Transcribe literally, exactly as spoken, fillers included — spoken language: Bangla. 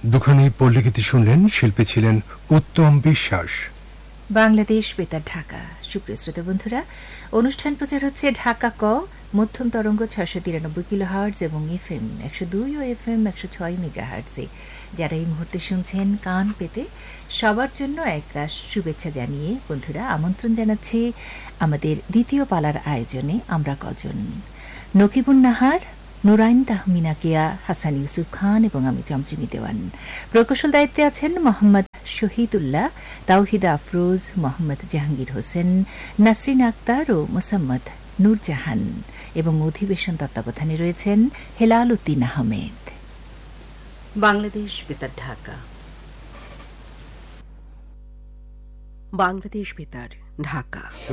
দুখানি পল্লীগীতি শুনলেন। শিল্পী ছিলেন উত্তম বিশ্বাস। বাংলাদেশ বেতার ঢাকা। সুপ্রিয় শ্রোতা বন্ধুরা, অনুষ্ঠান প্রচার হচ্ছে ঢাকা ক মধ্যম তরঙ্গ ছয়শো তিরানব্বই কিলো হার্টজ এবং এফ এম একশো দুই ও এফ এম একশো ছয় মেগা হার্টজে। যারা এই মুহূর্তে শুনছেন কান পেতে সবার জন্য এক রাশ শুভেচ্ছা জানিয়ে বন্ধুরা আমন্ত্রণ জানাচ্ছি আমাদের দ্বিতীয় পালার আয়োজনে আমরা কজন। নকিবুন নাহার, নুরাইন তাহমিনা কিয়া, হাসান ইউসুফ খান এবং আমি চমচমি দেওয়ান। প্রকৌশল দায়িত্বে আছেন মোহাম্মদ শহীদুল্লাহ, তাওহিদা আফরোজ, মোহাম্মদ জাহাঙ্গীর হোসেন, নাসরিন আক্তার ও মোসাম্মদ নূরজাহান এবং অধিবেশন তত্ত্বাবধানে রয়েছেন হেলাল উদ্দিন আহমেদ। বাংলাদেশ বেতার ঢাকা। বাংলাদেশ বেতার ঢাকা।